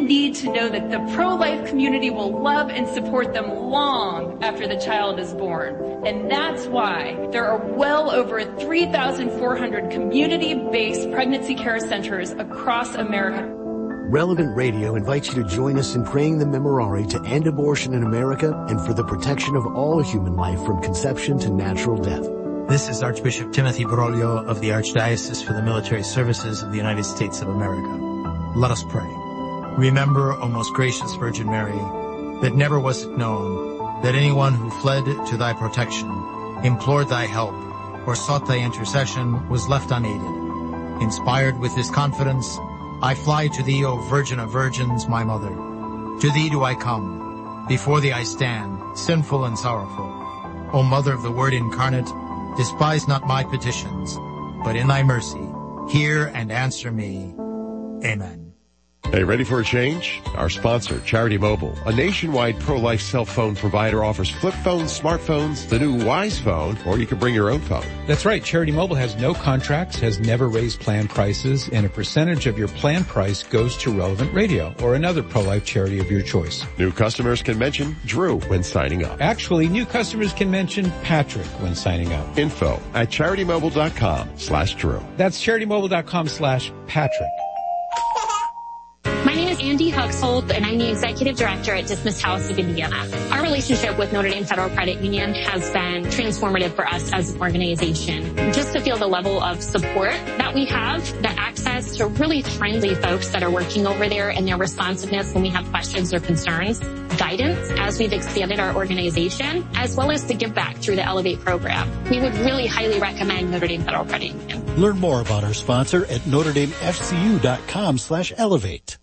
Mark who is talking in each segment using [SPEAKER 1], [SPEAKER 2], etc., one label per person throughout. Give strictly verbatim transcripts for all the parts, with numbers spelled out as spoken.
[SPEAKER 1] women need to know that the pro-life community will love and support them long after the child is born. And that's why there are well over three thousand four hundred community-based pregnancy care centers across America.
[SPEAKER 2] Relevant Radio invites you to join us in praying the Memorare to end abortion in America and for the protection of all human life from conception to natural death.
[SPEAKER 3] This is Archbishop Timothy Broglio of the Archdiocese for the Military Services of the United States of America. Let us pray. Remember, O most gracious Virgin Mary, that never was it known that anyone who fled to thy protection, implored thy help, or sought thy intercession was left unaided. Inspired with this confidence, I fly to thee, O Virgin of Virgins, my Mother. To thee do I come. Before thee I stand, sinful and sorrowful. O Mother of the Word incarnate, despise not my petitions, but in thy mercy, hear and answer me. Amen.
[SPEAKER 4] Hey, ready for a change? Our sponsor, Charity Mobile, a nationwide pro-life cell phone provider, offers flip phones, smartphones, the new Wise phone, or you can bring your own phone.
[SPEAKER 5] That's right. Charity Mobile has no contracts, has never raised plan prices, and a percentage of your plan price goes to Relevant Radio or another pro-life charity of your choice.
[SPEAKER 4] New customers can mention Drew when signing up.
[SPEAKER 5] Actually, new customers can mention Patrick when signing up.
[SPEAKER 4] Info at CharityMobile.com slash Drew.
[SPEAKER 5] That's CharityMobile.com slash Patrick.
[SPEAKER 6] My name is Andy Huxhold, and I'm the Executive Director at Dismissed House of Indiana. Our relationship with Notre Dame Federal Credit Union has been transformative for us as an organization. Just to feel the level of support that we have, the access to really friendly folks that are working over there and their responsiveness when we have questions or concerns, guidance as we've expanded our organization, as well as the give back through the Elevate program. We would really highly recommend Notre Dame Federal Credit Union.
[SPEAKER 7] Learn more about our sponsor at NotreDameFCU.com slash Elevate.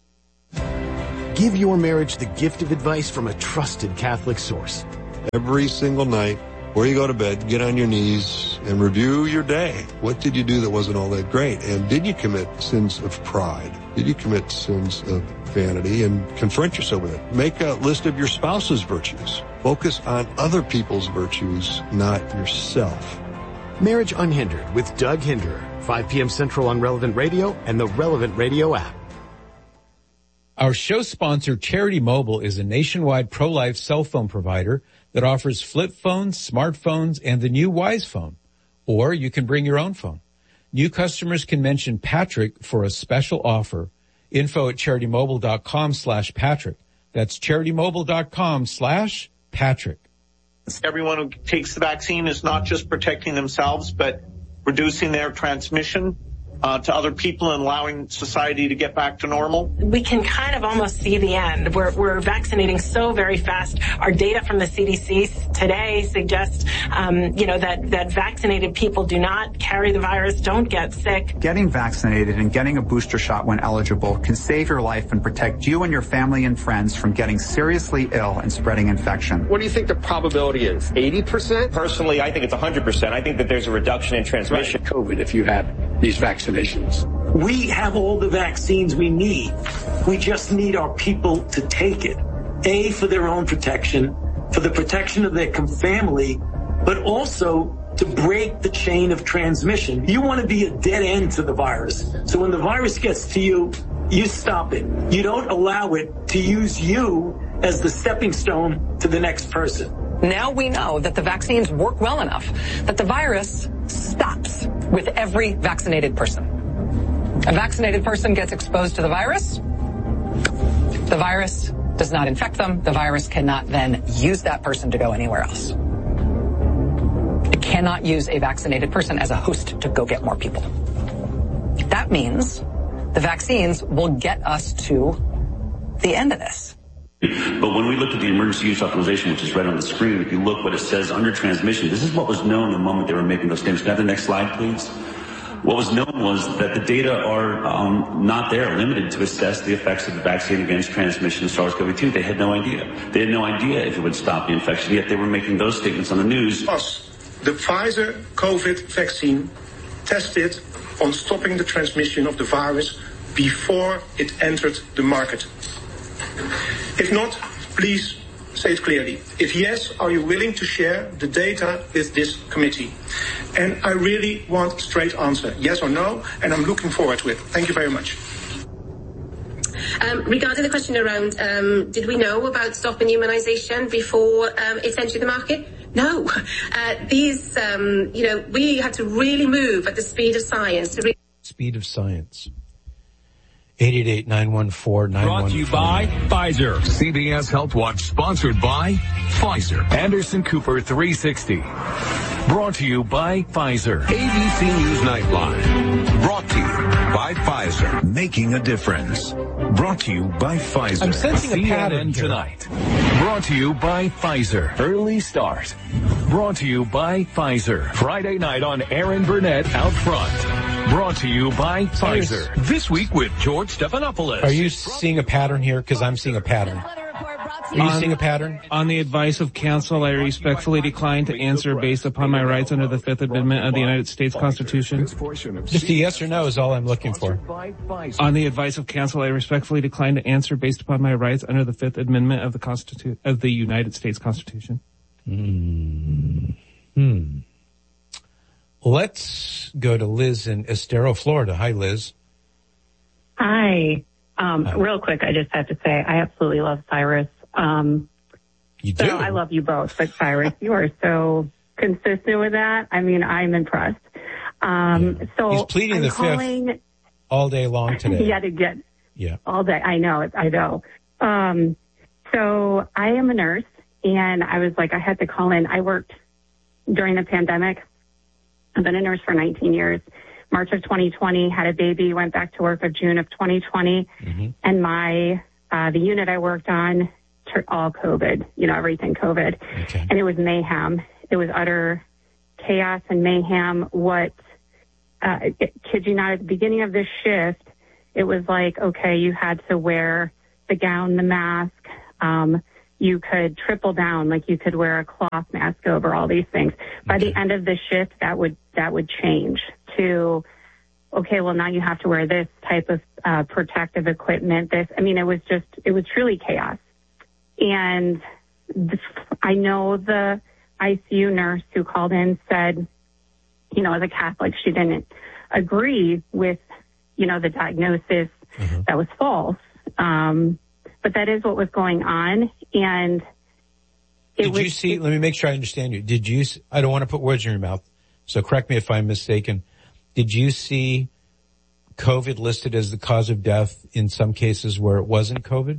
[SPEAKER 2] Give your marriage the gift of advice from a trusted Catholic source.
[SPEAKER 8] Every single night, before you go to bed, get on your knees and review your day. What did you do that wasn't all that great? And did you commit sins of pride? Did you commit sins of vanity? And confront yourself with it. Make a list of your spouse's virtues. Focus on other people's virtues, not yourself.
[SPEAKER 2] Marriage Unhindered with Doug Hinderer, five p.m. Central on Relevant Radio and the Relevant Radio app.
[SPEAKER 5] Our show sponsor, Charity Mobile, is a nationwide pro-life cell phone provider that offers flip phones, smartphones, and the new Wise phone. Or you can bring your own phone. New customers can mention Patrick for a special offer. Info at CharityMobile.com slash Patrick. That's CharityMobile.com slash Patrick.
[SPEAKER 9] Everyone who takes the vaccine is not just protecting themselves, but reducing their transmission Uh, to other people and allowing society to get back to normal?
[SPEAKER 10] We can kind of almost see the end. We're, we're vaccinating so very fast. Our data from the C D C today suggests, um, you know, that, that vaccinated people do not carry the virus, don't get sick.
[SPEAKER 11] Getting vaccinated and getting a booster shot when eligible can save your life and protect you and your family and friends from getting seriously ill and spreading infection.
[SPEAKER 12] What do you think the probability is? eighty percent?
[SPEAKER 13] Personally, I think it's one hundred percent. I think that there's a reduction in transmission.
[SPEAKER 12] Right. COVID, if you have these vaccinations.
[SPEAKER 14] We have all the vaccines we need. We just need our people to take it. A, for their own protection, for the protection of their family, but also to break the chain of transmission. You want to be a dead end to the virus. So when the virus gets to you, you stop it. You don't allow it to use you as the stepping stone to the next person.
[SPEAKER 15] Now we know that the vaccines work well enough that the virus stops with every vaccinated person. A vaccinated person gets exposed to the virus. The virus does not infect them. The virus cannot then use that person to go anywhere else. It cannot use a vaccinated person as a host to go get more people. That means the vaccines will get us to the end of this.
[SPEAKER 16] But when we looked at the emergency use authorization, which is right on the screen, if you look what it says under transmission, this is what was known the moment they were making those statements. Can I have the next slide, please? What was known was that the data are um, not there, limited to assess the effects of the vaccine against transmission of SARS-C o V two. They had no idea. They had no idea if it would stop the infection, yet they were making those statements on the news.
[SPEAKER 17] Plus, the Pfizer COVID vaccine tested on stopping the transmission of the virus before it entered the market. If not, please say it clearly. If yes, are you willing to share the data with this committee? And I really want a straight answer, yes or no, and I'm looking forward to it. Thank you very much.
[SPEAKER 18] Um, regarding the question around, um, did we know about stopping humanisation before um, it entered the market? No. Uh, these, um, you know, we had to really move at the speed of science. To re-
[SPEAKER 5] speed of science. eight eight eight, nine one four, nine one four.
[SPEAKER 19] Brought to you by Pfizer. C B S Health Watch sponsored by Pfizer. Anderson Cooper three sixty. Brought to you by Pfizer.
[SPEAKER 20] A B C News Nightline. Brought to you by Pfizer. Making a difference. Brought to you by Pfizer.
[SPEAKER 5] I'm sensing a
[SPEAKER 19] C N N
[SPEAKER 5] pattern here.
[SPEAKER 19] Tonight. Brought to you by Pfizer. Early Start. Brought to you by Pfizer. Friday night on Aaron Burnett Out Front. Brought to you by Pfizer. This week with George Stephanopoulos.
[SPEAKER 5] Are you seeing a pattern here? Because I'm seeing a pattern. Are you
[SPEAKER 21] on,
[SPEAKER 5] seeing a pattern?
[SPEAKER 21] On the advice of counsel, I respectfully decline to answer based upon my rights under the Fifth Amendment of the United States Constitution.
[SPEAKER 5] Just a yes or no is all I'm looking for.
[SPEAKER 21] On the advice of counsel, I respectfully decline to answer based upon my rights under the Fifth Amendment of the Constitu- of the United States Constitution.
[SPEAKER 5] Hmm. Hmm. Let's go to Liz in Estero, Florida. Hi, Liz.
[SPEAKER 22] Hi. Um, Hi. Real quick, I just have to say I absolutely love Cyrus. Um,
[SPEAKER 5] you do?
[SPEAKER 22] So I love you both, but Cyrus, you are so consistent with that. I mean, I'm impressed. Um, yeah. So
[SPEAKER 5] he's pleading
[SPEAKER 22] I'm
[SPEAKER 5] the
[SPEAKER 22] calling,
[SPEAKER 5] fifth all day long today.
[SPEAKER 22] Yet again.
[SPEAKER 5] Yeah.
[SPEAKER 22] All day. I know it. I know. Um, so I am a nurse, and I was like, I had to call in. I worked during the pandemic. I've been a nurse for nineteen years. March of twenty twenty, had a baby, went back to work of June of twenty twenty. Mm-hmm. And my, uh, the unit I worked on, all COVID, you know, everything COVID. Okay. And it was mayhem. It was utter chaos and mayhem. What, uh, it, kid you not, at the beginning of this shift, it was like, okay, you had to wear the gown, the mask, um, you could triple down, like you could wear a cloth mask over all these things. By okay. the end of the shift, that would, that would change to, okay, well, now you have to wear this type of uh, protective equipment. This, I mean, it was just, it was truly chaos. And this, I know the I C U nurse who called in said, you know, as a Catholic, she didn't agree with, you know, the diagnosis mm-hmm. that was false. Um, but that is what was going on. And it
[SPEAKER 5] Did
[SPEAKER 22] was,
[SPEAKER 5] you see,
[SPEAKER 22] it,
[SPEAKER 5] let me make sure I understand you. Did you, I don't want to put words in your mouth, so correct me if I'm mistaken. Did you see COVID listed as the cause of death in some cases where it wasn't COVID?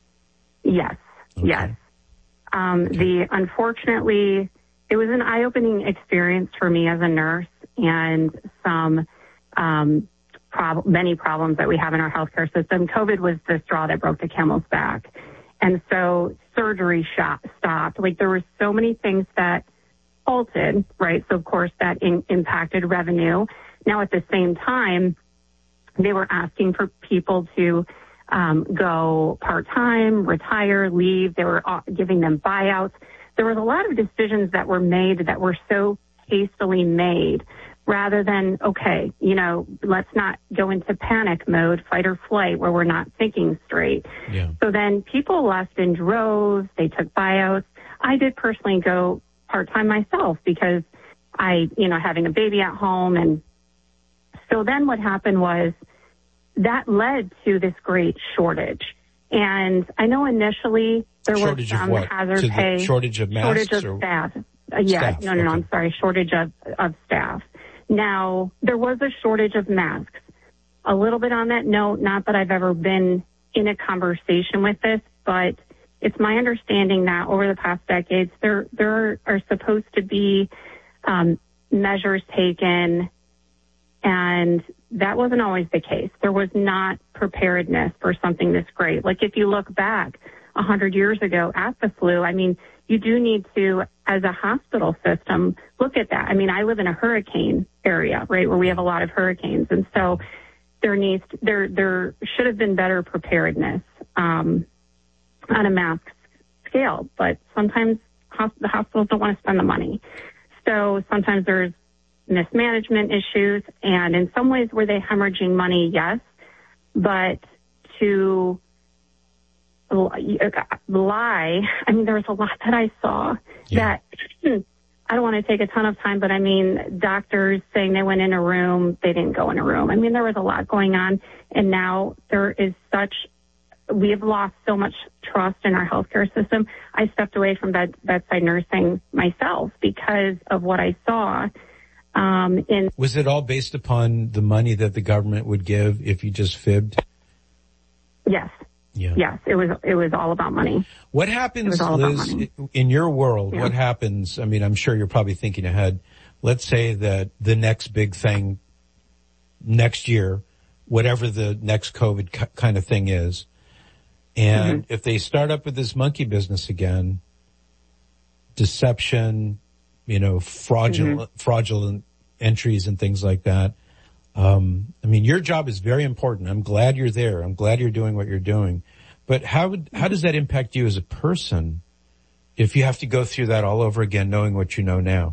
[SPEAKER 22] Yes. Okay. Yes. Um, okay. The, unfortunately, it was an eye-opening experience for me as a nurse, and some, um, prob- many problems that we have in our healthcare system. COVID was the straw that broke the camel's back. And so surgery shop stopped. Like, there were so many things that halted, right? So of course that in- impacted revenue. Now at the same time, they were asking for people to um, go part-time, retire, leave. They were giving them buyouts. There was a lot of decisions that were made that were so hastily made rather than, okay, you know, let's not go into panic mode, fight or flight, where we're not thinking straight.
[SPEAKER 5] Yeah.
[SPEAKER 22] So then people left in droves. They took buyouts. I did personally go part-time myself because I, you know, having a baby at home. And so then what happened was that led to this great shortage. And I know initially there
[SPEAKER 5] shortage
[SPEAKER 22] was some
[SPEAKER 5] of
[SPEAKER 22] hazard
[SPEAKER 5] to
[SPEAKER 22] pay.
[SPEAKER 5] Shortage of masks?
[SPEAKER 22] Shortage of
[SPEAKER 5] or
[SPEAKER 22] staff. Uh, yeah,
[SPEAKER 5] staff.
[SPEAKER 22] no, no, no,
[SPEAKER 5] okay.
[SPEAKER 22] I'm sorry. Shortage of, of staff. Now, there was a shortage of masks. A little bit on that note, not that I've ever been in a conversation with this, but it's my understanding that over the past decades, there there are, are supposed to be um, measures taken, and that wasn't always the case. There was not preparedness for something this great. Like if you look back one hundred years ago at the flu, I mean, you do need to, as a hospital system, look at that. I mean, I live in a hurricane area, right, where we have a lot of hurricanes, and so there needs there there should have been better preparedness um, on a mass scale. But sometimes hosp- the hospitals don't want to spend the money, so sometimes there's mismanagement issues, and in some ways were they hemorrhaging money? Yes, but to lie, I mean, there was a lot that I saw yeah. that I don't want to take a ton of time, but I mean, doctors saying they went in a room, they didn't go in a room. I mean, there was a lot going on, and now there is such we have lost so much trust in our healthcare system. I stepped away from bed, bedside nursing myself because of what I saw. Um, in
[SPEAKER 5] Was it all based upon the money that the government would give if you just fibbed?
[SPEAKER 22] Yes.
[SPEAKER 5] Yeah.
[SPEAKER 22] Yes, it was, it was all about money.
[SPEAKER 5] What happens, Liz, in your world, yeah. what happens, I mean, I'm sure you're probably thinking ahead. Let's say that the next big thing next year, whatever the next COVID c- kind of thing is, and mm-hmm. if they start up with this monkey business again, deception, you know, fraudulent, mm-hmm. fraudulent entries and things like that. Um, I mean, your job is very important. I'm glad you're there. I'm glad you're doing what you're doing. But how would, how does that impact you as a person if you have to go through that all over again, knowing what you know now?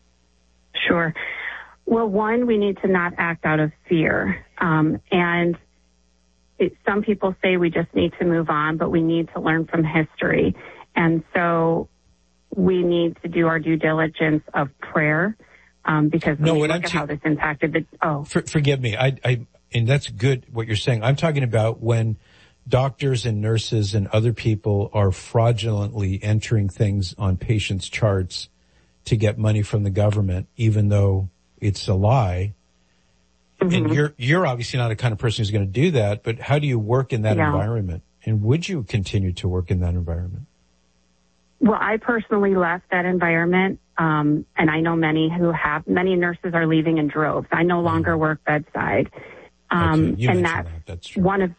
[SPEAKER 22] Sure. Well, one, we need to not act out of fear. Um, and it, some people say we just need to move on, but we need to learn from history. And so we need to do our due diligence of prayer. Um, because
[SPEAKER 5] no,
[SPEAKER 22] when we
[SPEAKER 5] what
[SPEAKER 22] look
[SPEAKER 5] I'm
[SPEAKER 22] at
[SPEAKER 5] t-
[SPEAKER 22] how this impacted the, oh.
[SPEAKER 5] For, forgive me. I, I, and that's good what you're saying. I'm talking about when doctors and nurses and other people are fraudulently entering things on patients' charts to get money from the government, even though it's a lie. Mm-hmm. And you're, you're obviously not the kind of person who's going to do that, but how do you work in that yeah. environment? And would you continue to work in that environment?
[SPEAKER 22] Well, I personally left that environment, um, and I know many who have, many nurses are leaving in droves. I no longer work bedside. Um,
[SPEAKER 5] okay,
[SPEAKER 22] and that's,
[SPEAKER 5] that. that's true.
[SPEAKER 22] one of,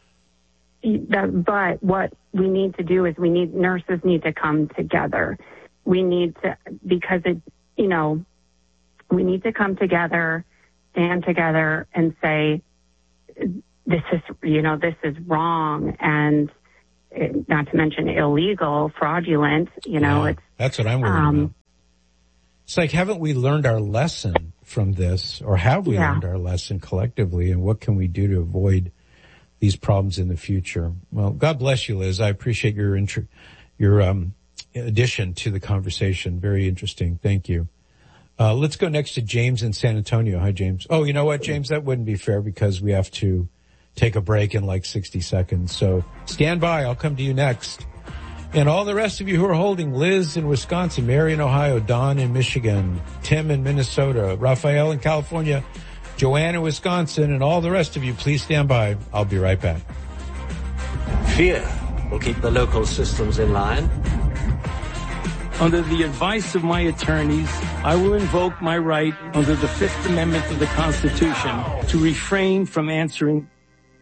[SPEAKER 22] the, but what we need to do is we need, nurses need to come together. We need to, because it, you know, we need to come together, stand together and say, this is, you know, this is wrong. And, not to mention illegal, fraudulent, you know,
[SPEAKER 5] yeah,
[SPEAKER 22] it's,
[SPEAKER 5] that's what I'm worried um, about. It's like, haven't we learned our lesson from this, or have we yeah. learned our lesson collectively, and what can we do to avoid these problems in the future? Well, God bless you, Liz. I appreciate your intro, your, um, addition to the conversation. Very interesting. Thank you. Uh, let's go next to James in San Antonio. Hi, James. Oh, you know what, James? That wouldn't be fair because we have to take a break in like sixty seconds. So stand by. I'll come to you next. And all the rest of you who are holding, Liz in Wisconsin, Mary in Ohio, Don in Michigan, Tim in Minnesota, Raphael in California, Joanne in Wisconsin, and all the rest of you, please stand by. I'll be right back.
[SPEAKER 1] Fear will keep the local systems in line.
[SPEAKER 3] Under the advice of my attorneys, I will invoke my right under the Fifth Amendment of the Constitution to refrain from answering.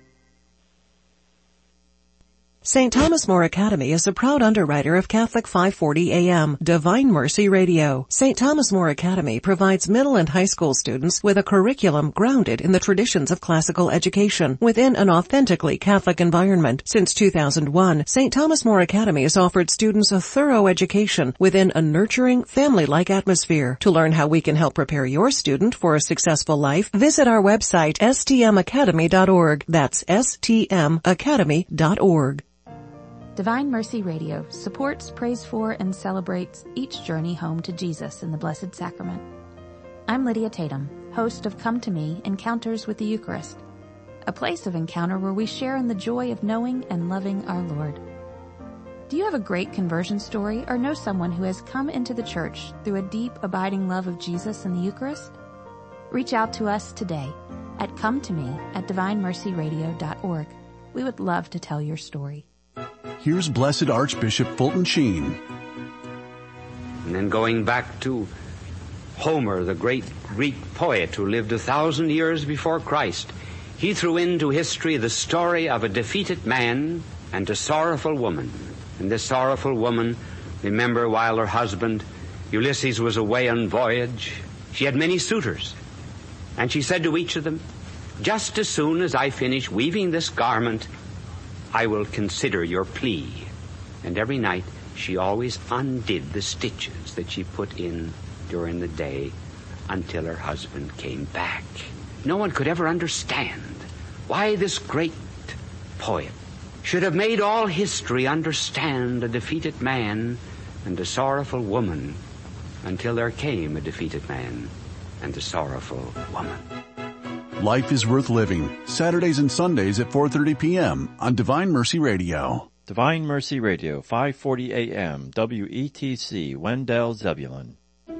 [SPEAKER 23] Saint Thomas More Academy is a proud underwriter of Catholic five forty A M, Divine Mercy Radio. Saint Thomas More Academy provides middle and high school students with a curriculum grounded in the traditions of classical education within an authentically Catholic environment. Since two thousand one, Saint Thomas More Academy has offered students a thorough education within a nurturing, family-like atmosphere. To learn how we can help prepare your student for a successful life, visit our website, s t m academy dot org. That's s t m academy dot org.
[SPEAKER 24] Divine Mercy Radio supports, prays for, and celebrates each journey home to Jesus in the Blessed Sacrament. I'm Lydia Tatum, host of Come to Me, Encounters with the Eucharist, a place of encounter where we share in the joy of knowing and loving our Lord. Do you have a great conversion story or know someone who has come into the church through a deep, abiding love of Jesus and the Eucharist? Reach out to us today at come to me at divine mercy radio dot org. We would love to tell your story.
[SPEAKER 25] Here's Blessed Archbishop Fulton Sheen.
[SPEAKER 26] And then going back to Homer, the great Greek poet who lived a thousand years before Christ, he threw into history the story of a defeated man and a sorrowful woman. And this sorrowful woman, remember, while her husband Ulysses was away on voyage, she had many suitors. And she said to each of them, "Just as soon as I finish weaving this garment, I will consider your plea." And every night she always undid the stitches that she put in during the day until her husband came back. No one could ever understand why this great poet should have made all history understand a defeated man and a sorrowful woman until there came a defeated man and a sorrowful woman.
[SPEAKER 25] life is worth living. Saturdays and Sundays at four thirty p.m. on Divine Mercy Radio.
[SPEAKER 2] Divine Mercy Radio, five forty a.m., W E T C, Wendell, Zebulon.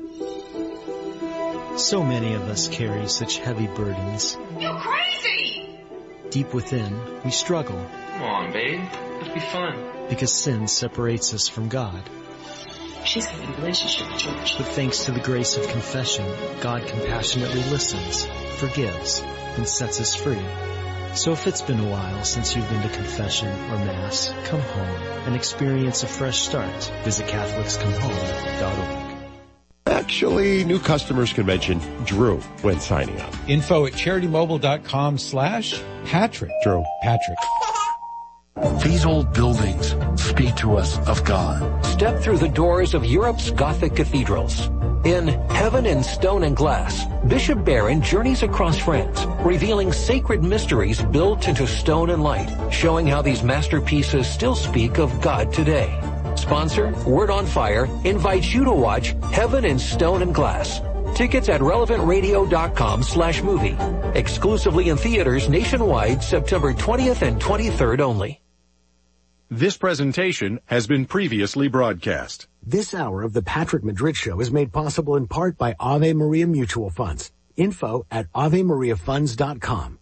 [SPEAKER 4] So many of us carry such heavy burdens.
[SPEAKER 6] You're crazy!
[SPEAKER 4] Deep within, we struggle.
[SPEAKER 6] Come on, babe. Let's be fun.
[SPEAKER 4] Because sin separates us from God.
[SPEAKER 6] She's having a relationship with George.
[SPEAKER 4] But thanks to the grace of confession, God compassionately listens, forgives, and sets us free. So if it's been a while since you've been to confession or Mass, come home and experience a fresh start. Visit Catholics Come Home dot org.
[SPEAKER 7] Actually, new customers can mention Drew when signing up.
[SPEAKER 5] Info at CharityMobile.com slash Patrick.
[SPEAKER 7] Drew.
[SPEAKER 5] Patrick.
[SPEAKER 8] These old buildings speak to us of God.
[SPEAKER 9] Step through the doors of Europe's Gothic cathedrals. In Heaven in Stone and Glass, Bishop Barron journeys across France, revealing sacred mysteries built into stone and light, showing how these masterpieces still speak of God today. Sponsor, Word on Fire, invites you to watch Heaven in Stone and Glass. Tickets at relevant radio dot com slash movie. Exclusively in theaters nationwide September twentieth and twenty-third only.
[SPEAKER 27] This presentation has been previously broadcast.
[SPEAKER 28] This hour of the Patrick Madrid Show is made possible in part by Ave Maria Mutual Funds. Info at ave maria funds dot com.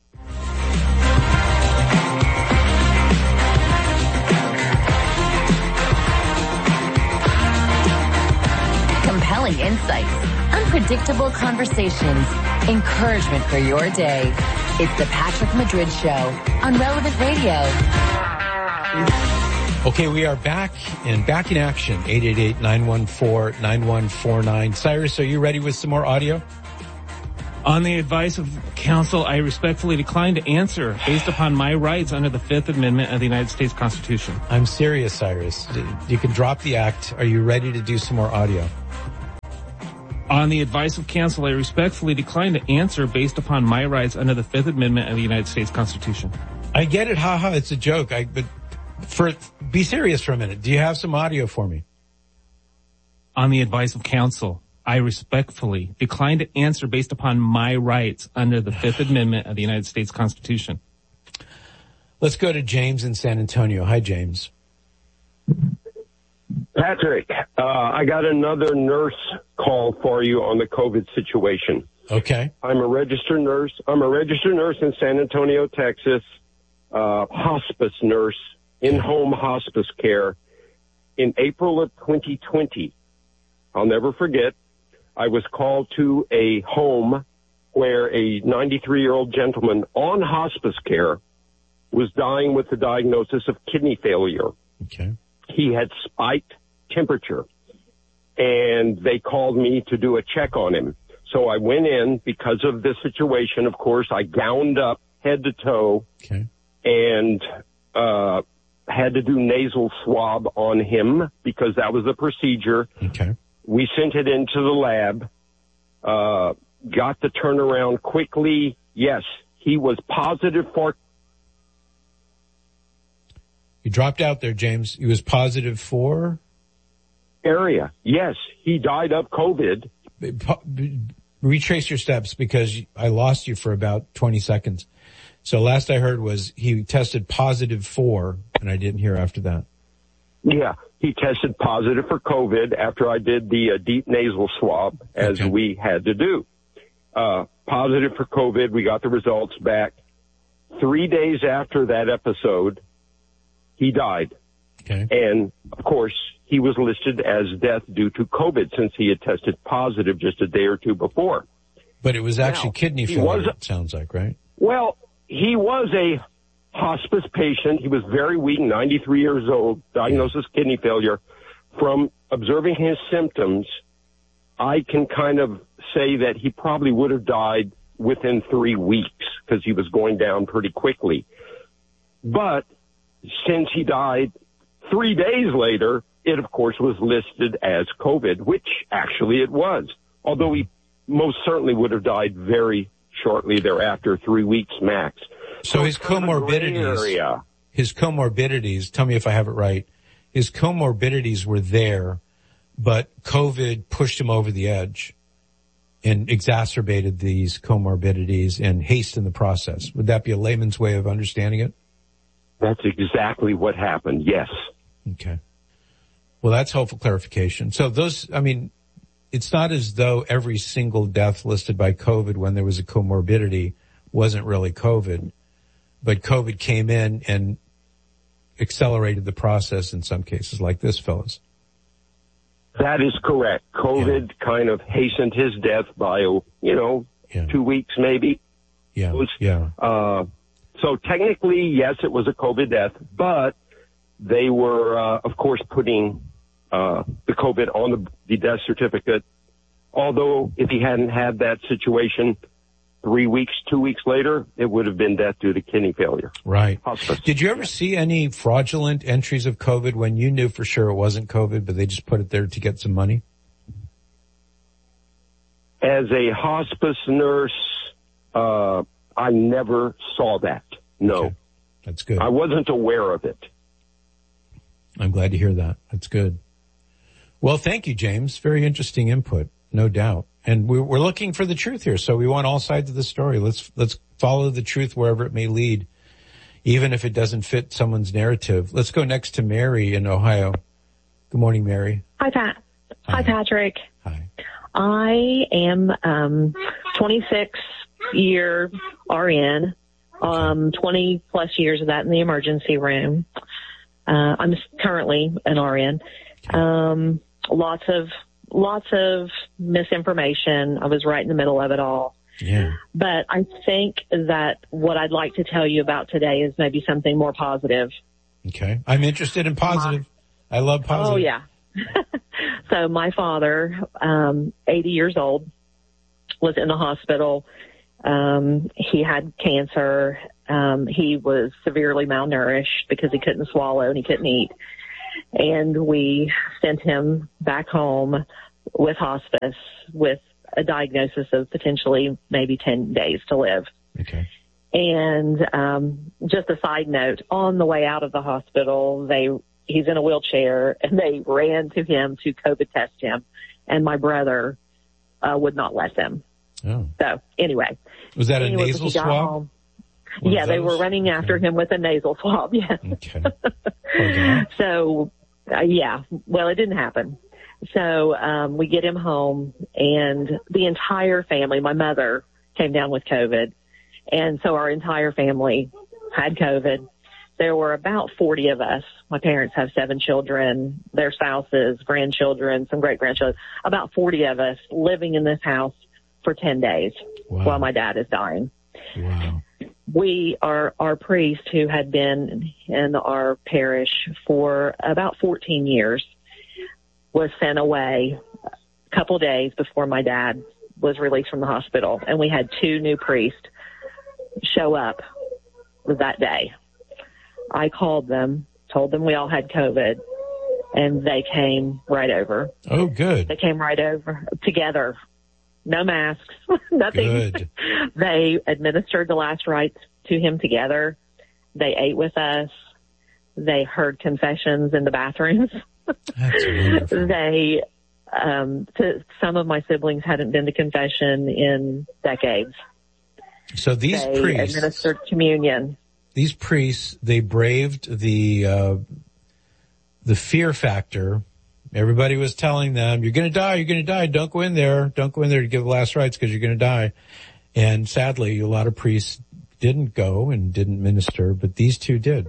[SPEAKER 29] Compelling insights, unpredictable conversations, encouragement for your day. It's the Patrick Madrid Show on Relevant Radio.
[SPEAKER 5] Okay, we are back and back in action. eight eight eight, nine one four, nine one four nine. Cyrus, are you ready with some more audio?
[SPEAKER 21] On the advice of counsel, I respectfully decline to answer based upon my rights under the Fifth Amendment of the United States Constitution.
[SPEAKER 5] I'm serious, Cyrus. You can drop the act. Are you ready to do some more audio?
[SPEAKER 21] On the advice of counsel, I respectfully decline to answer based upon my rights under the Fifth Amendment of the United States Constitution.
[SPEAKER 5] I get it. Haha, it's a joke. I, but for, be serious for a minute. Do you have some audio for me?
[SPEAKER 21] On the advice of counsel, I respectfully decline to answer based upon my rights under the Fifth Amendment of the United States Constitution.
[SPEAKER 5] Let's go to James in San Antonio. Hi, James.
[SPEAKER 30] Patrick, uh, I got another nurse call for you on the COVID situation.
[SPEAKER 5] Okay.
[SPEAKER 30] I'm a registered nurse. I'm a registered nurse in San Antonio, Texas, uh, hospice nurse, in-home hospice care. In April of twenty twenty, I'll never forget, I was called to a home where a ninety-three-year-old gentleman on hospice care was dying with the diagnosis of kidney failure.
[SPEAKER 5] Okay.
[SPEAKER 30] He had spiked temperature, and they called me to do a check on him. So I went in because of this situation. Of course, I gowned up head to toe,
[SPEAKER 5] okay,
[SPEAKER 30] and uh had to do nasal swab on him because that was the procedure.
[SPEAKER 5] Okay.
[SPEAKER 30] We sent it into the lab, uh got the turnaround quickly. Yes, he was positive for...
[SPEAKER 5] You dropped out there, James. He was positive for?
[SPEAKER 30] Area. Yes, he died of COVID.
[SPEAKER 5] Retrace your steps because I lost you for about twenty seconds. So last I heard was he tested positive for, and I didn't hear after that.
[SPEAKER 30] Yeah, he tested positive for COVID after I did the uh, deep nasal swab, as
[SPEAKER 5] okay.
[SPEAKER 30] we had to do. Uh, positive for COVID. We got the results back. Three days after that episode, he died.
[SPEAKER 5] Okay.
[SPEAKER 30] And, of course, he was listed as death due to COVID since he had tested positive just a day or two before.
[SPEAKER 5] But it was actually
[SPEAKER 30] now,
[SPEAKER 5] kidney failure, it sounds like, right?
[SPEAKER 30] Well, he was a hospice patient. He was very weak, ninety-three years old, diagnosis kidney failure. From observing his symptoms, I can kind of say that he probably would have died within three weeks because he was going down pretty quickly. But since he died three days later, it, of course, was listed as COVID, which actually it was, although he most certainly would have died very shortly thereafter, three weeks max.
[SPEAKER 5] So, so his comorbidities, his comorbidities, tell me if I have it right, his comorbidities were there, but COVID pushed him over the edge. and exacerbated these comorbidities and hastened the process. Would that be a layman's way of understanding it?
[SPEAKER 30] That's exactly what happened, yes.
[SPEAKER 5] Okay. Well, that's helpful clarification. So those, I mean, it's not as though every single death listed by COVID when there was a comorbidity wasn't really COVID, but COVID came in and accelerated the process in some cases like this, fellas.
[SPEAKER 30] That is correct. COVID yeah. kind of hastened his death by, you know, yeah. two weeks maybe.
[SPEAKER 5] Yeah,
[SPEAKER 30] was,
[SPEAKER 5] yeah.
[SPEAKER 30] Uh, so technically, yes, it was a COVID death, but they were, uh, of course, putting uh, the COVID on the, the death certificate. Although if he hadn't had that situation three weeks, two weeks later, it would have been death due to kidney failure.
[SPEAKER 5] Right.
[SPEAKER 30] Hospice.
[SPEAKER 5] Did you ever see any fraudulent entries of COVID when you knew for sure it wasn't COVID, but they just put it there to get some money?
[SPEAKER 30] As a hospice nurse, uh, I never saw that. No.
[SPEAKER 5] Okay. That's good.
[SPEAKER 30] I wasn't aware of it.
[SPEAKER 5] I'm glad to hear that. That's good. Well, thank you, James. Very interesting input, no doubt. And we're, we're looking for the truth here, so we want all sides of the story. Let's let's follow the truth wherever it may lead, even if it doesn't fit someone's narrative. Let's go next to Mary in Ohio. Good morning, Mary.
[SPEAKER 10] Hi, Pat. Hi,
[SPEAKER 5] Hi
[SPEAKER 10] Patrick.
[SPEAKER 5] Hi.
[SPEAKER 10] I am um twenty-six year R N, um twenty plus years of that in the emergency room. Uh, I'm currently an R N. Um, lots of, lots of misinformation. I was right in the middle of it all.
[SPEAKER 5] Yeah.
[SPEAKER 10] But I think that what I'd like to tell you about today is maybe something more positive.
[SPEAKER 5] Okay. I'm interested in positive. I love positive.
[SPEAKER 10] Oh, yeah. So my father, um, eighty years old, was in the hospital. Um, he had cancer. Um, he was severely malnourished because he couldn't swallow and he couldn't eat. And we sent him back home with hospice with a diagnosis of potentially maybe ten days to live.
[SPEAKER 5] Okay.
[SPEAKER 10] And, um, just a side note, on the way out of the hospital, they, he's in a wheelchair and they ran to him to COVID test him. And my brother, uh, would not let them.
[SPEAKER 5] Oh.
[SPEAKER 10] So anyway.
[SPEAKER 5] Was that a
[SPEAKER 10] anyway,
[SPEAKER 5] nasal swab?
[SPEAKER 10] Home, yeah, they were running after him with a nasal swab. Yes.
[SPEAKER 5] Okay. Okay.
[SPEAKER 10] So, uh, yeah, well, it didn't happen. So, um, we get him home and the entire family, my mother came down with COVID. And so our entire family had COVID. There were about forty of us. My parents have seven children, their spouses, grandchildren, some great grandchildren, about forty of us living in this house for ten days
[SPEAKER 5] wow.
[SPEAKER 10] while my dad is dying.
[SPEAKER 5] Wow.
[SPEAKER 10] We are, our priest who had been in our parish for about fourteen years was sent away a couple days before my dad was released from the hospital. And we had two new priests show up that day. I called them, told them we all had COVID, and they came right over.
[SPEAKER 5] Oh, good.
[SPEAKER 10] They came right over together. No masks, nothing.
[SPEAKER 5] Good.
[SPEAKER 10] They administered the last rites to him together. They ate with us. They heard confessions in the bathrooms.
[SPEAKER 5] That's wonderful.
[SPEAKER 10] They, um, to, some of my siblings hadn't been to confession in decades.
[SPEAKER 5] So these
[SPEAKER 10] they
[SPEAKER 5] priests
[SPEAKER 10] administered communion.
[SPEAKER 5] These priests, they braved the uh, the fear factor. Everybody was telling them, you're going to die, you're going to die. Don't go in there. Don't go in there to give the last rites because you're going to die. And sadly, a lot of priests didn't go and didn't minister, but these two did.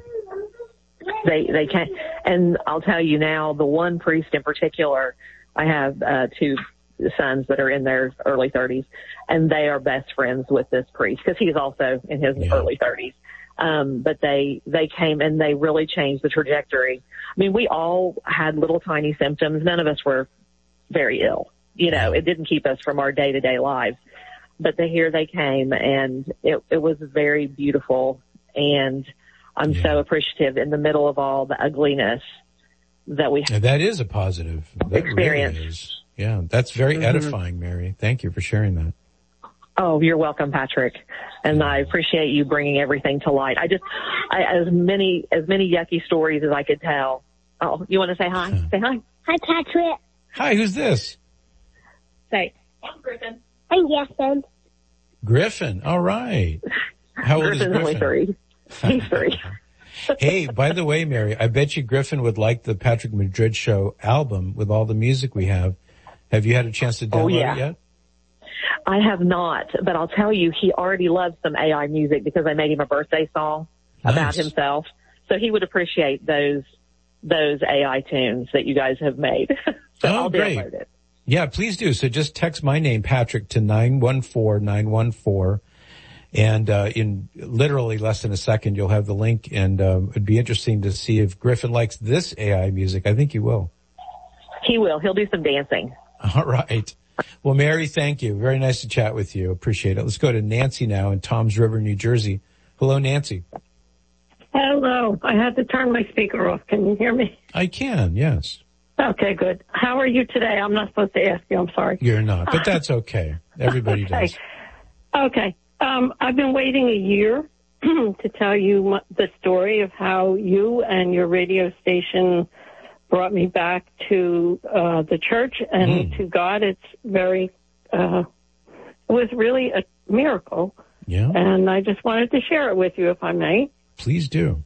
[SPEAKER 10] They, they can't. And I'll tell you now, the one priest in particular, I have, uh, two sons that are in their early thirties and they are best friends with this priest because he's also in his yeah. early thirties. Um, but they, they came and they really changed the trajectory. I mean, we all had little tiny symptoms. None of us were very ill. You know, it didn't keep us from our day to day lives, but the, here they came and it, it was very beautiful. And I'm
[SPEAKER 5] yeah.
[SPEAKER 10] so appreciative in the middle of all the ugliness that we
[SPEAKER 5] yeah, that is a positive that
[SPEAKER 10] experience.
[SPEAKER 5] Really is. Yeah. That's very mm-hmm. edifying, Mary. Thank you for sharing that.
[SPEAKER 10] Oh, you're welcome, Patrick. And I appreciate you bringing everything to light. I just, I, as many, as many yucky stories as I could tell. Oh, you want to say hi? Say hi.
[SPEAKER 11] Hi, Patrick.
[SPEAKER 5] Hi, who's this?
[SPEAKER 10] Say. I'm Griffin.
[SPEAKER 11] I'm Griffin.
[SPEAKER 5] Griffin, all right. How old is
[SPEAKER 10] Griffin's only
[SPEAKER 5] Griffin?
[SPEAKER 10] three. He's three.
[SPEAKER 5] Hey, by the way, Mary, I bet you Griffin would like the Patrick Madrid Show album with all the music we have. Have you had a chance to download
[SPEAKER 10] Oh, yeah.
[SPEAKER 5] it yet?
[SPEAKER 10] I have not, but I'll tell you, he already loves some A I music because I made him a birthday song
[SPEAKER 5] Nice.
[SPEAKER 10] about himself. So he would appreciate those those A I tunes that you guys have made. So
[SPEAKER 5] Oh,
[SPEAKER 10] I'll
[SPEAKER 5] great.
[SPEAKER 10] download it.
[SPEAKER 5] Yeah, please do. So just text my name, Patrick, to nine one four nine one four. And uh, in literally less than a second, you'll have the link. And um, it'd be interesting to see if Griffin likes this A I music. I think he will.
[SPEAKER 10] He will. He'll do some dancing.
[SPEAKER 5] All right. Well, Mary, thank you. Very nice to chat with you. Appreciate it. Let's go to Nancy now in Toms River, New Jersey. Hello, Nancy.
[SPEAKER 12] Hello. I had to turn my speaker off. Can you hear me?
[SPEAKER 5] I can, yes.
[SPEAKER 12] Okay, good. How are you today? I'm not supposed to ask you. I'm sorry.
[SPEAKER 5] You're not, but that's okay. Everybody
[SPEAKER 12] okay.
[SPEAKER 5] does.
[SPEAKER 12] Okay. Um, I've been waiting a year to tell you m- the story of how you and your radio station brought me back to uh, the church and
[SPEAKER 5] Mm.
[SPEAKER 12] to God. It's very, uh, it was really a miracle.
[SPEAKER 5] Yeah.
[SPEAKER 12] And I just wanted to share it with you, if I may.
[SPEAKER 5] Please do.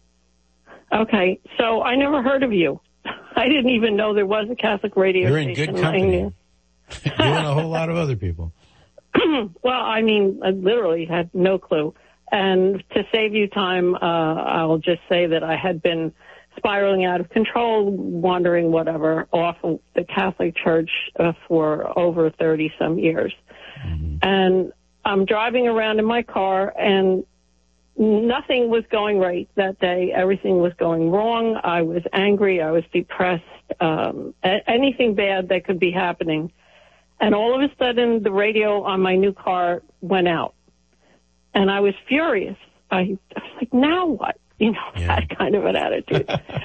[SPEAKER 12] Okay. So I never heard of you. I didn't even know there was a Catholic radio
[SPEAKER 5] You're in
[SPEAKER 12] station.
[SPEAKER 5] good
[SPEAKER 12] I
[SPEAKER 5] company.
[SPEAKER 12] knew.
[SPEAKER 5] You and a whole lot of other people.
[SPEAKER 12] Well, I mean, I literally had no clue. And to save you time, uh, I'll just say that I had been spiraling out of control, wandering whatever off of the Catholic Church uh, for over thirty some years. Mm-hmm. And I'm driving around in my car and nothing was going right that day. Everything was going wrong. I was angry. I was depressed. Um, a- anything bad that could be happening. And all of a sudden, the radio on my new car went out. And I was furious. I, I was like, now what? You know, yeah. that kind of an attitude.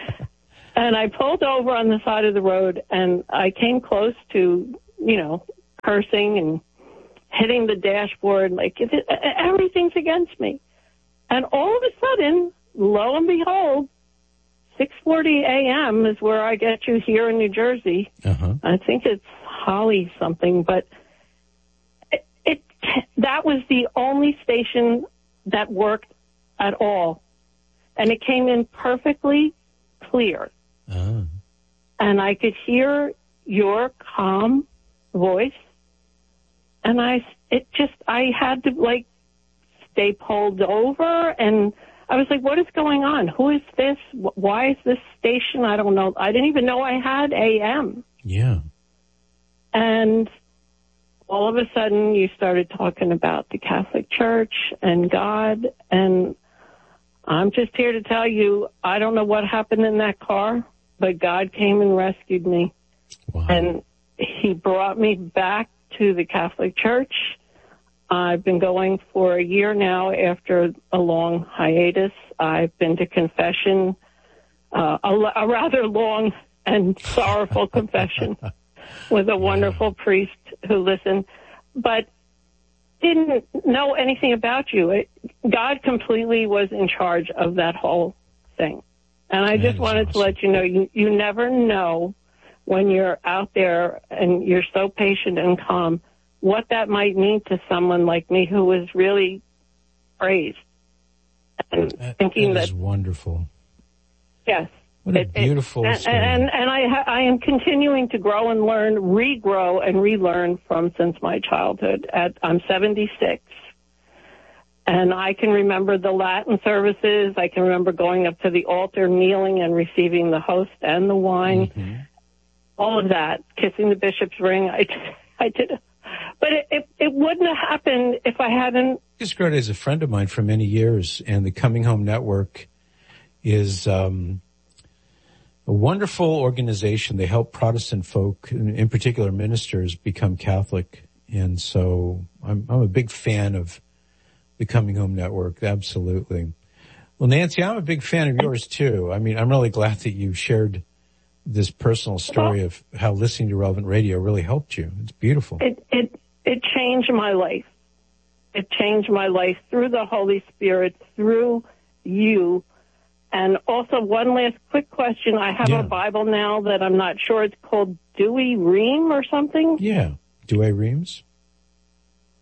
[SPEAKER 12] And I pulled over on the side of the road, and I came close to, you know, cursing and hitting the dashboard, like, everything's against me. And all of a sudden, lo and behold, six forty a.m. is where I get you here in New Jersey. Uh-huh. I think it's Holly something, but it, it that was the only station that worked at all. And it came in perfectly clear. Uh-huh. And I could hear your calm voice. And I, it just, I had to like stay pulled over, and I was like, what is going on? Who is this? Why is this station? I don't know. I didn't even know I had A M.
[SPEAKER 5] Yeah.
[SPEAKER 12] And all of a sudden you started talking about the Catholic Church and God, and I'm just here to tell you, I don't know what happened in that car, but God came and rescued me. Wow. And he brought me back to the Catholic Church. I've been going for a year now after a long hiatus. I've been to confession, uh, a, a rather long and sorrowful confession with a wonderful priest who listened, but didn't know anything about you. It, God completely was in charge of that whole thing. And I just wanted awesome. to let you know, you, you never know when you're out there and you're so patient and calm what that might mean to someone like me who was really praised. And
[SPEAKER 5] that,
[SPEAKER 12] thinking
[SPEAKER 5] that
[SPEAKER 12] that
[SPEAKER 5] is wonderful.
[SPEAKER 12] Yes.
[SPEAKER 5] What a
[SPEAKER 12] it,
[SPEAKER 5] beautiful
[SPEAKER 12] it,
[SPEAKER 5] story.
[SPEAKER 12] And, and, and I, ha- I am continuing to grow and learn, regrow and relearn from since my childhood. At, I'm seventy-six. And I can remember the Latin services. I can remember going up to the altar, kneeling and receiving the host and the wine. Mm-hmm. All of that, kissing the bishop's ring. I, I did it. But it, it, it wouldn't have happened if I hadn't.
[SPEAKER 5] Scrooge is a friend of mine for many years, and the Coming Home Network is um, a wonderful organization. They help Protestant folk, in particular ministers, become Catholic. And so I'm, I'm a big fan of the Coming Home Network, absolutely. Well, Nancy, I'm a big fan of yours, too. I mean, I'm really glad that you shared this personal story of how listening to Relevant Radio really helped you. It's beautiful.
[SPEAKER 12] It, it, it changed my life. It changed my life through the Holy Spirit, through you. And also, one last quick question. I have yeah. a Bible now that I'm not sure. It's called Douay-Rheims or something.
[SPEAKER 5] Yeah, Douay-Rheims.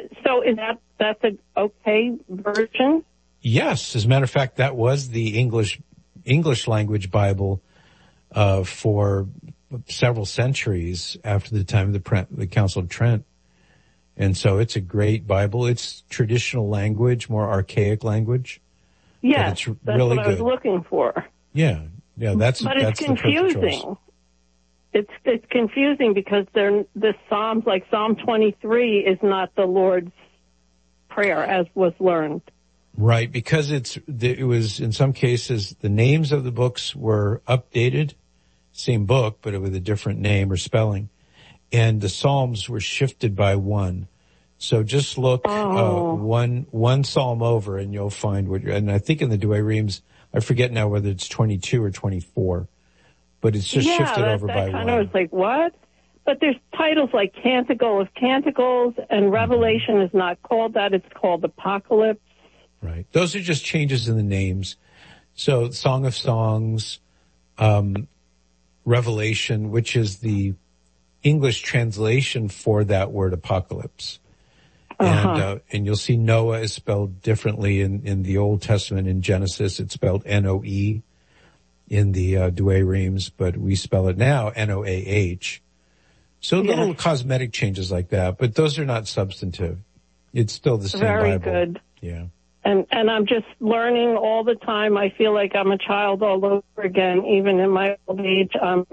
[SPEAKER 12] So is that that's an okay version?
[SPEAKER 5] Yes, as a matter of fact, that was the English English language Bible uh, for several centuries after the time of the, Pre- the Council of Trent. And so it's a great Bible. It's traditional language, more archaic language.
[SPEAKER 12] Yes,
[SPEAKER 5] it's
[SPEAKER 12] that's
[SPEAKER 5] really
[SPEAKER 12] what I was
[SPEAKER 5] good.
[SPEAKER 12] looking for.
[SPEAKER 5] Yeah, yeah, that's
[SPEAKER 12] but
[SPEAKER 5] that's
[SPEAKER 12] it's
[SPEAKER 5] the perfect choice.
[SPEAKER 12] confusing. It's it's confusing because they're the Psalms, like Psalm twenty-three, is not the Lord's Prayer as was learned.
[SPEAKER 5] Right, because it's it was in some cases the names of the books were updated, same book, but with a different name or spelling, and the Psalms were shifted by one. So just look
[SPEAKER 12] oh.
[SPEAKER 5] uh, one one Psalm over, and you'll find what. You're, and I think in the Douay Rheims, I forget now whether it's twenty-two or twenty-four, but it's just
[SPEAKER 12] yeah,
[SPEAKER 5] shifted
[SPEAKER 12] that,
[SPEAKER 5] over
[SPEAKER 12] that
[SPEAKER 5] by
[SPEAKER 12] kind
[SPEAKER 5] one.
[SPEAKER 12] of was like what? But there's titles like Canticle of Canticles, and Revelation is not called that; it's called Apocalypse.
[SPEAKER 5] Right. Those are just changes in the names. So Song of Songs, um, Revelation, which is the English translation for that word apocalypse.
[SPEAKER 12] Uh-huh.
[SPEAKER 5] And, uh, and you'll see Noah is spelled differently in, in the Old Testament. In Genesis, it's spelled N O E in the, uh, Douay Rheims, but we spell it now N O A H. So
[SPEAKER 12] Yeah.
[SPEAKER 5] little cosmetic changes like that, but those are not substantive. It's still the same
[SPEAKER 12] Very
[SPEAKER 5] Bible.
[SPEAKER 12] good.
[SPEAKER 5] Yeah.
[SPEAKER 12] And and I'm just learning all the time. I feel like I'm a child all over again, even in my old age. Um,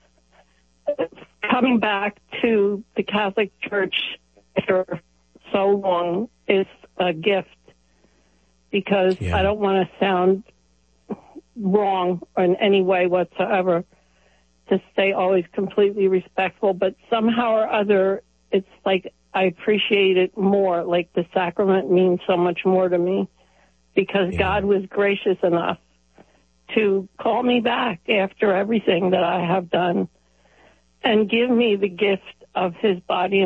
[SPEAKER 12] coming back to the Catholic Church after so long is a gift because
[SPEAKER 5] Yeah.
[SPEAKER 12] I don't want to sound wrong in any way whatsoever, to stay always completely respectful, but somehow or other, it's like I appreciate it more. Like the sacrament means so much more to me because
[SPEAKER 5] Yeah.
[SPEAKER 12] God was gracious enough to call me back after everything that I have done and give me the gift of his body